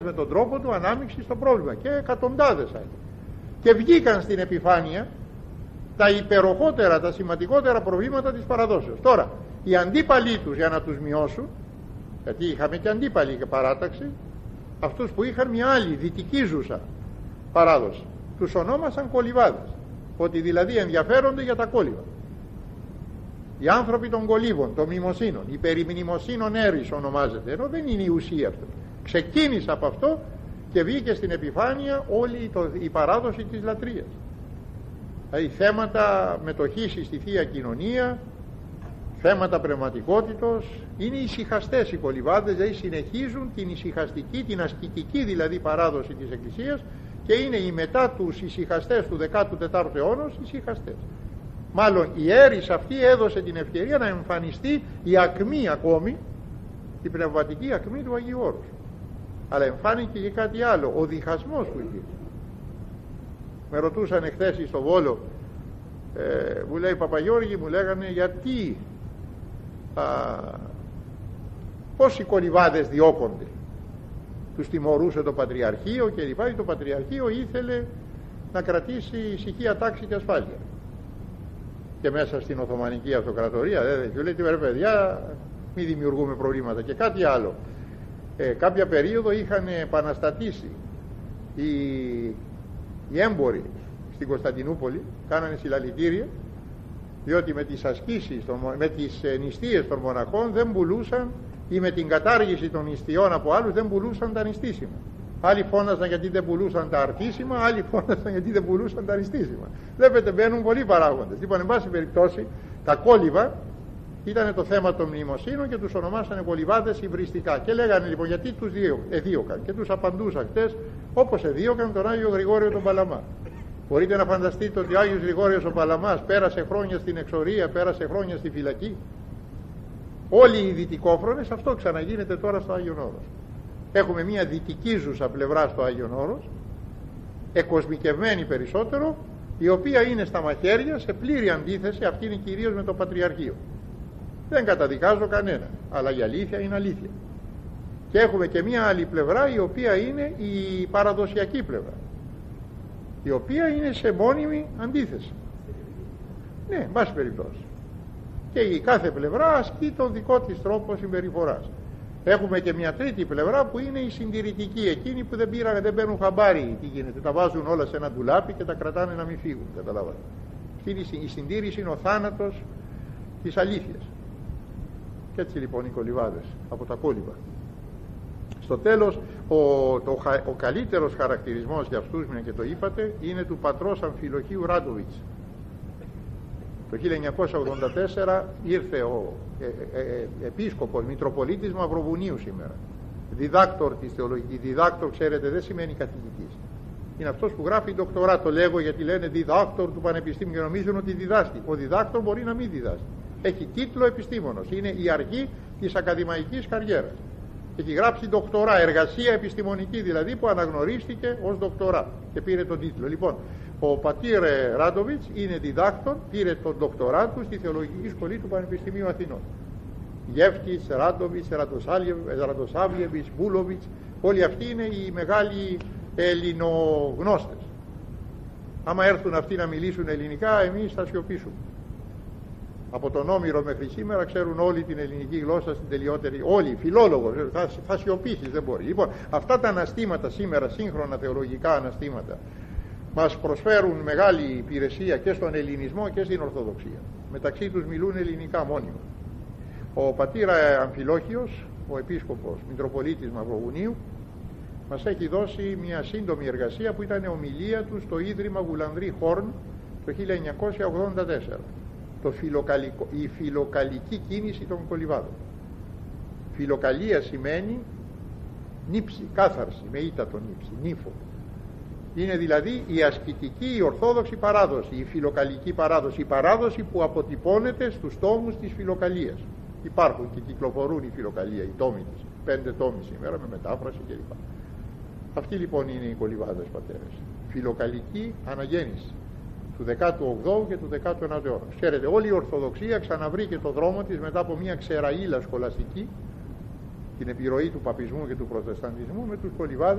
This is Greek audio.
με τον τρόπο του ανάμειξη στο πρόβλημα, και εκατοντάδες άλλοι. Και βγήκαν στην επιφάνεια τα υπεροχότερα, τα σημαντικότερα προβλήματα της παραδόσεως. Τώρα, οι αντίπαλοι τους, για να τους μειώσουν, γιατί είχαμε και αντίπαλοι και παράταξη, αυτούς που είχαν μια άλλη δυτική ζούσα παράδοση, τους ονόμασαν κολυβάδες, ότι δηλαδή ενδιαφέρονται για τα κόλυβα. Οι άνθρωποι των κολύβων, των μνημοσύνων, η περιμνημοσύνων έρης ονομάζεται, ενώ δεν είναι η ουσία αυτό. Ξεκίνησε από αυτό και βγήκε στην επιφάνεια όλη η παράδοση της λατρείας. Δηλαδή θέματα μετοχής στη Θεία Κοινωνία, θέματα πνευματικότητος, είναι ησυχαστές οι κολυβάδες, δηλαδή συνεχίζουν την ησυχαστική, την ασκητική δηλαδή παράδοση της Εκκλησίας, και είναι οι μετά τους ησυχαστές του 14ου αιώνα ησυχαστές. Μάλλον η έρης αυτή έδωσε την ευκαιρία να εμφανιστεί η ακμή ακόμη, η πνευματική ακμή του Αγίου Όρους. Αλλά εμφάνηκε και κάτι άλλο, ο διχασμός που υπήρχε. Με ρωτούσαν εχθές στο Βόλο, μου λέει Παπαγιώργη, μου λέγανε γιατί πώς οι κολυβάδες διώκονται. Τους τιμωρούσε το Πατριαρχείο και λοιπά. Το Πατριαρχείο ήθελε να κρατήσει ησυχία, τάξη και ασφάλεια. Και μέσα στην Οθωμανική Αυτοκρατορία και λέει, ρε παιδιά, μην δημιουργούμε προβλήματα. Και κάτι άλλο, κάποια περίοδο είχαν επαναστατήσει οι έμποροι στην Κωνσταντινούπολη, κάνανε συλλαλητήρια, διότι με τις ασκήσεις, με τις νηστείες των μοναχών δεν πουλούσαν, ή με την κατάργηση των νηστειών από άλλους δεν πουλούσαν τα νηστήσιμα. Άλλοι φώναζαν γιατί δεν πουλούσαν τα αρτήσιμα, άλλοι φώναζαν γιατί δεν πουλούσαν τα νηστήσιμα. Βλέπετε, μπαίνουν πολλοί παράγοντες. Λοιπόν, εν πάση περιπτώσει, τα κόλυβα ήταν το θέμα των μνημοσύνων και τους ονομάσανε κολυβάδες υβριστικά. Και λέγανε λοιπόν γιατί τους εδίωκαν, και τους απαντούσα χτες όπως εδίωκαν τον Άγιο Γρηγόριο τον Παλαμά. Μπορείτε να φανταστείτε ότι ο Άγιος Γρηγόριος ο Παλαμάς πέρασε χρόνια στην εξορία, πέρασε χρόνια στη φυλακή. Όλοι οι δυτικόφρονες, αυτό ξαναγίνεται τώρα στο Άγιον Όρος. Έχουμε μια δυτική ζούσα πλευρά στο Άγιον Όρος, εκοσμικευμένη περισσότερο, η οποία είναι στα μαχαίρια σε πλήρη αντίθεση, αυτή είναι κυρίως με το Πατριαρχείο. Δεν καταδικάζω κανένα, αλλά η αλήθεια είναι αλήθεια. Και έχουμε και μια άλλη πλευρά, η οποία είναι η παραδοσιακή πλευρά, η οποία είναι σε μόνιμη αντίθεση. Ναι, εν πάση περιπτώσει. Και η κάθε πλευρά ασκεί τον δικό της τρόπο συμπεριφοράς. Έχουμε και μια τρίτη πλευρά που είναι η συντηρητική, εκείνοι που δεν παίρνουν χαμπάρι τι γίνεται, τα βάζουν όλα σε ένα ντουλάπι και τα κρατάνε να μην φύγουν, καταλάβατε. Η συντήρηση είναι ο θάνατος της αλήθειας. Και έτσι λοιπόν οι κολυβάδες από τα κόλυβα. Στο τέλος ο καλύτερος χαρακτηρισμός για αυτούς, μια και το είπατε, είναι του πατρός Αμφιλοχίου Ράντοβιτς. Το 1984 ήρθε ο επίσκοπος, Μητροπολίτης Μαυροβουνίου σήμερα, διδάκτορ της θεολογικής. Διδάκτορ, ξέρετε, δεν σημαίνει καθηγητής. Είναι αυτός που γράφει δοκτορά. Το λέγω γιατί λένε διδάκτορ του Πανεπιστήμιου και νομίζουν ότι διδάσκει. Ο διδάκτορ μπορεί να μην διδάσκει. Έχει τίτλο επιστήμονος. Είναι η αρχή της ακαδημαϊκής καριέρας. Έχει γράψει δοκτορά, εργασία επιστημονική δηλαδή, που αναγνωρίστηκε ως δοκτορά και πήρε τον τίτλο. Λοιπόν, ο πατήρ Ράντοβιτς είναι διδάκτορ, πήρε τον δοκτορά του στη Θεολογική Σχολή του Πανεπιστημίου Αθηνών. Γεύτης, Ράντοβιτς, Ραντοσάβλιεβιτς, Μπούλοβιτς, όλοι αυτοί είναι οι μεγάλοι ελληνογνώστες. Άμα έρθουν αυτοί να μιλήσουν ελληνικά, εμείς θα σιωπήσουμε. Από τον Όμηρο μέχρι σήμερα ξέρουν όλη την ελληνική γλώσσα στην τελειότερη, όλοι, φιλόλογος, θα σιωπήσεις, δεν μπορεί. Λοιπόν, αυτά τα αναστήματα σήμερα, σύγχρονα θεολογικά αναστήματα, μας προσφέρουν μεγάλη υπηρεσία και στον ελληνισμό και στην Ορθοδοξία. Μεταξύ τους μιλούν ελληνικά μόνιμα. Ο πατήρα Αμφιλόχιος, ο επίσκοπος Μητροπολίτης Μαυροβουνίου, μας έχει δώσει μια σύντομη εργασία που ήταν ομιλία του στο Ίδρυμα Γουλανδρή Χόρν το 1984. Η φιλοκαλική κίνηση των κολυβάδων. Φιλοκαλία σημαίνει νύψη, κάθαρση, με ήττα τον νύψη, νύφο. Είναι δηλαδή η ασκητική, η ορθόδοξη παράδοση, η φιλοκαλική παράδοση, η παράδοση που αποτυπώνεται στους τόμους της φιλοκαλίας. Υπάρχουν και κυκλοφορούν η φιλοκαλία, οι τόμοι της, 5 τόμοι σήμερα με μετάφραση κλπ. Αυτοί λοιπόν είναι οι κολυβάδες πατέρες. Φιλοκαλική αναγέννηση του 18ου και του 19ου αιώνα. Ξέρετε, όλη η Ορθοδοξία ξαναβρήκε το δρόμο της μετά από μια ξεραΐλα σχολαστική, την επιρροή του παπισμού και του προτεσταντισμού, με τους κολυβάδες